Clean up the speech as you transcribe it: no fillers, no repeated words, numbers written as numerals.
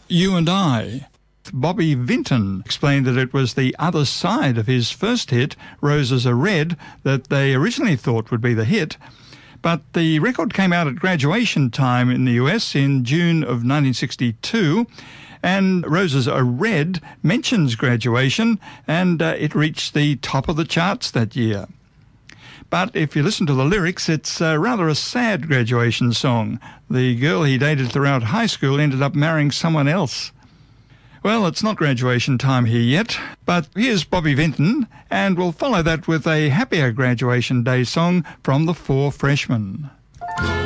You and I. Bobby Vinton explained that it was the other side of his first hit, Roses Are Red, that they originally thought would be the hit. But the record came out at graduation time in the US in June of 1962, and Roses Are Red mentions graduation, and it reached the top of the charts that year. But if you listen to the lyrics, it's rather a sad graduation song. The girl he dated throughout high school ended up marrying someone else. Well, it's not graduation time here yet, but here's Bobby Vinton, and we'll follow that with a happier graduation day song from the Four Freshmen.